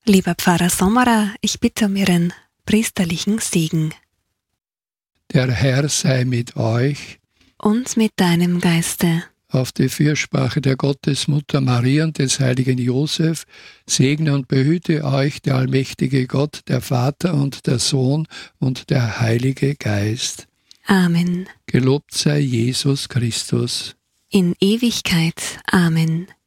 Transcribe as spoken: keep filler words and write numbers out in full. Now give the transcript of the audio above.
Lieber Pfarrer Sommerer, ich bitte um Ihren priesterlichen Segen. Der Herr sei mit euch. Und mit deinem Geiste. Auf die Fürsprache der Gottesmutter Maria und des heiligen Josef segne und behüte euch der allmächtige Gott, der Vater und der Sohn und der Heilige Geist. Amen. Gelobt sei Jesus Christus. In Ewigkeit. Amen.